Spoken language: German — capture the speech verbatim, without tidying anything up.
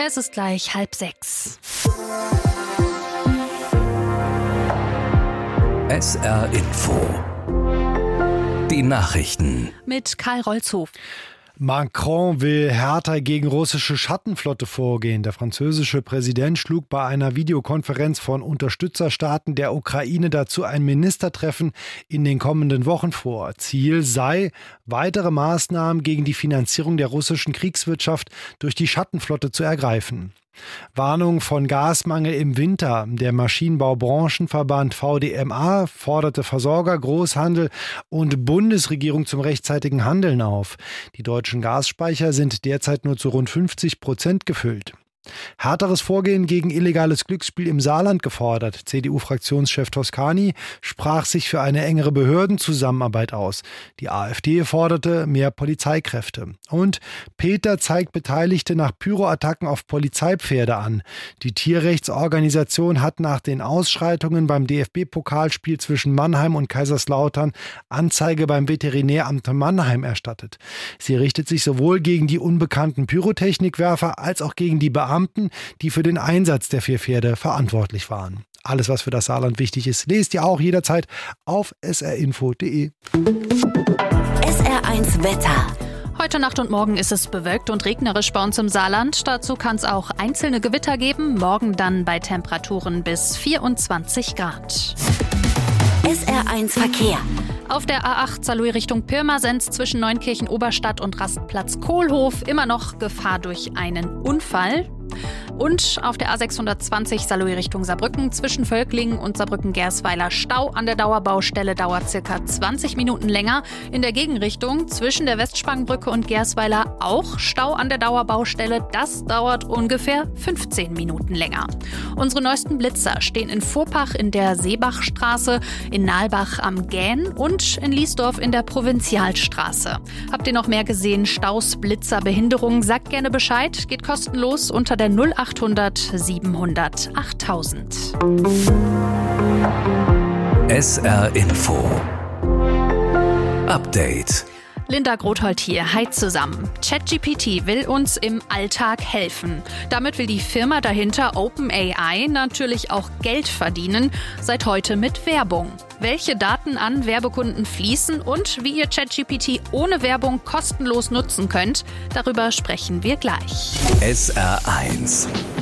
Es ist gleich halb sechs. S R Info. Die Nachrichten. Mit Karl Rolzhof. Macron will härter gegen russische Schattenflotte vorgehen. Der französische Präsident schlug bei einer Videokonferenz von Unterstützerstaaten der Ukraine dazu ein Ministertreffen in den kommenden Wochen vor. Ziel sei, weitere Maßnahmen gegen die Finanzierung der russischen Kriegswirtschaft durch die Schattenflotte zu ergreifen. Warnung von Gasmangel im Winter. Der Maschinenbaubranchenverband V D M A forderte Versorger, Großhandel und Bundesregierung zum rechtzeitigen Handeln auf. Die deutschen Gasspeicher sind derzeit nur zu rund fünfzig Prozent gefüllt. Härteres Vorgehen gegen illegales Glücksspiel im Saarland gefordert. C D U-Fraktionschef Toscani sprach sich für eine engere Behördenzusammenarbeit aus. Die AfD forderte mehr Polizeikräfte. Und Peter zeigt Beteiligte nach Pyroattacken auf Polizeipferde an. Die Tierrechtsorganisation hat nach den Ausschreitungen beim D F B-Pokalspiel zwischen Mannheim und Kaiserslautern Anzeige beim Veterinäramt Mannheim erstattet. Sie richtet sich sowohl gegen die unbekannten Pyrotechnikwerfer als auch gegen die Beamten, die für den Einsatz der vier Pferde verantwortlich waren. Alles, was für das Saarland wichtig ist, lest ihr auch jederzeit auf s r info punkt d e. S R eins Wetter. Heute Nacht und morgen ist es bewölkt und regnerisch bei uns im Saarland. Dazu kann es auch einzelne Gewitter geben. Morgen dann bei Temperaturen bis vierundzwanzig Grad. S R eins Verkehr. Auf der A acht Saarlouis Richtung Pirmasens zwischen Neunkirchen Oberstadt und Rastplatz Kohlhof immer noch Gefahr durch einen Unfall. Und auf der A sechshundertzwanzig Saarlouis Richtung Saarbrücken zwischen Völklingen und Saarbrücken-Gersweiler Stau an der Dauerbaustelle dauert circa zwanzig Minuten länger. In der Gegenrichtung zwischen der Westspangenbrücke und Gersweiler auch Stau an der Dauerbaustelle. Das dauert ungefähr fünfzehn Minuten länger. Unsere neuesten Blitzer stehen in Vorpach in der Seebachstraße, in Nalbach am Gähn und in Liesdorf in der Provinzialstraße. Habt ihr noch mehr gesehen? Staus, Blitzer, Behinderungen? Sagt gerne Bescheid. Geht kostenlos unter der null achthundert siebenhundert achttausend. S R Info. Update. Linda Grothold hier. Hi zusammen. ChatGPT will uns im Alltag helfen. Damit will die Firma dahinter OpenAI natürlich auch Geld verdienen, seit heute mit Werbung. Welche Daten an Werbekunden fließen und wie ihr ChatGPT ohne Werbung kostenlos nutzen könnt, darüber sprechen wir gleich. S R eins.